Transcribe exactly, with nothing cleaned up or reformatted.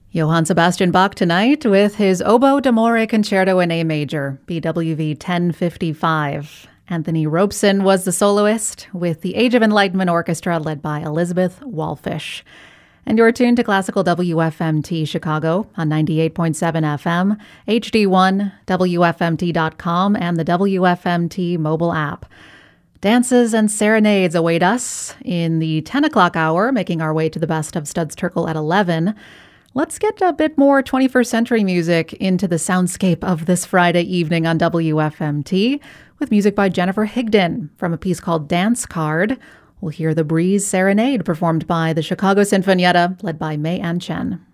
Johann Sebastian Bach tonight with his Oboe d'Amore Concerto in A Major, B W V ten fifty-five. Anthony Robeson was the soloist with the Age of Enlightenment Orchestra led by Elizabeth Wallfish. And you're tuned to Classical W F M T Chicago on ninety-eight point seven F M, H D one, W F M T dot com, and the W F M T mobile app. Dances and serenades await us in the ten o'clock hour, making our way to the best of Studs Terkel at eleven. Let's get a bit more twenty-first century music into the soundscape of this Friday evening on W F M T with music by Jennifer Higdon from a piece called Dance Card. We'll hear the Breeze Serenade performed by the Chicago Sinfonietta led by May Ann Chen.